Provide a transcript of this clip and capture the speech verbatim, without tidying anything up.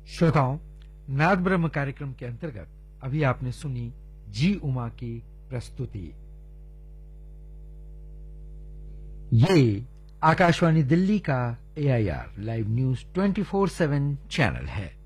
श्रोताओं, नाद ब्रह्म कार्यक्रम के अंतर्गत अभी आपने सुनी जी उमा की प्रस्तुति। ये आकाशवाणी दिल्ली का ए I R live news twenty four seven channel है।